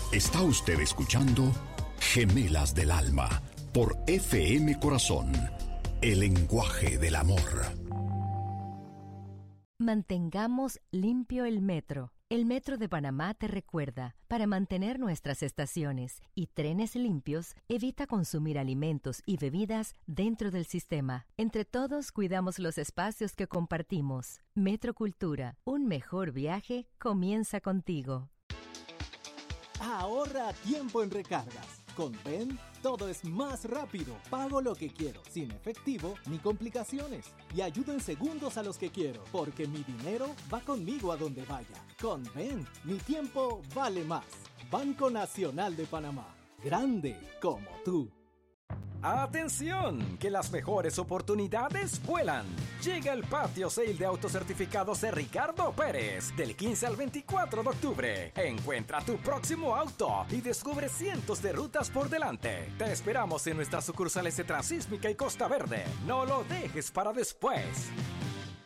Está usted escuchando Gemelas del Alma por FM Corazón, el lenguaje del amor. Mantengamos limpio el metro. El Metro de Panamá te recuerda, para mantener nuestras estaciones y trenes limpios, evita consumir alimentos y bebidas dentro del sistema. Entre todos cuidamos los espacios que compartimos. Metro Cultura, un mejor viaje comienza contigo. Ahorra tiempo en recargas. Con Ven, todo es más rápido. Pago lo que quiero, sin efectivo ni complicaciones. Y ayudo en segundos a los que quiero, porque mi dinero va conmigo a donde vaya. Con Ven, mi tiempo vale más. Banco Nacional de Panamá. Grande como tú. ¡Atención! ¡Que las mejores oportunidades vuelan! Llega el Patio Sale de Autocertificados de Ricardo Pérez del 15 al 24 de octubre. Encuentra tu próximo auto y descubre cientos de rutas por delante. Te esperamos en nuestras sucursales de Transísmica y Costa Verde. No lo dejes para después.